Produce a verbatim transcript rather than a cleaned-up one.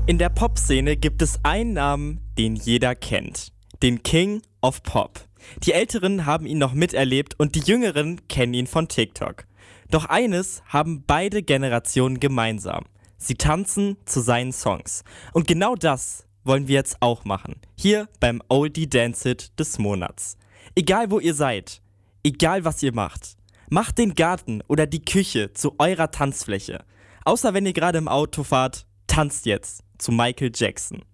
In der Popszene gibt es einen Namen, den jeder kennt. Den King of Pop. Die Älteren haben ihn noch miterlebt und die Jüngeren kennen ihn von TikTok. Doch eines haben beide Generationen gemeinsam. Sie tanzen zu seinen Songs. Und genau das wollen wir jetzt auch machen. Hier beim Oldie Dance Hit des Monats. Egal wo ihr seid, egal was ihr macht, macht den Garten oder die Küche zu eurer Tanzfläche. Außer wenn ihr gerade im Auto fahrt, tanzt jetzt zu Michael Jackson.